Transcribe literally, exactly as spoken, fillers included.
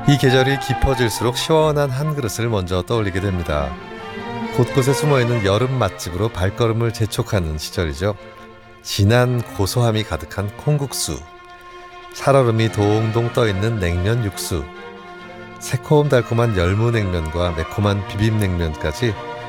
이 계절이 깊어질수록 시원한 한 그릇을 먼저 떠올리게 됩니다. 곳곳에 숨어있는 여름 맛집으로 발걸음을 재촉하는 시절이죠. 진한 고소함이 가득한 콩국수, 살얼음이 동동 떠있는 냉면 육수, 새콤달콤한 열무냉면과 매콤한 비빔냉면까지